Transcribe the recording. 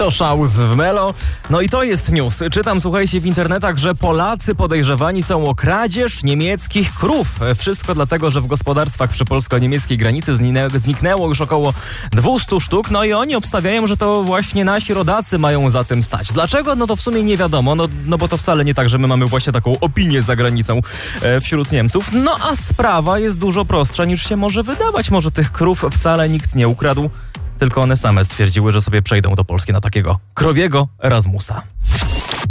To Szaus w Melo. No i to jest news. Czytam, słuchajcie, w internetach, że Polacy podejrzewani są o kradzież niemieckich krów. Wszystko dlatego, że w gospodarstwach przy polsko-niemieckiej granicy zniknęło już około 200 sztuk. No i oni obstawiają, że to właśnie nasi rodacy mają za tym stać. Dlaczego? No to w sumie nie wiadomo. No bo to wcale nie tak, że my mamy właśnie taką opinię za granicą wśród Niemców. No a sprawa jest dużo prostsza niż się może wydawać. Może tych krów wcale nikt nie ukradł, tylko one same stwierdziły, że sobie przejdą do Polski na takiego krowiego Erasmusa.